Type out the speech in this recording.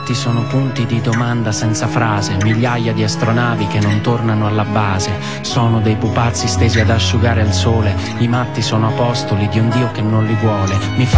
fatti sono punti di domanda senza frase, migliaia di astronavi che non tornano alla base. Sono dei pupazzi stesi ad asciugare al sole, i matti sono apostoli di un Dio che non li vuole. Mi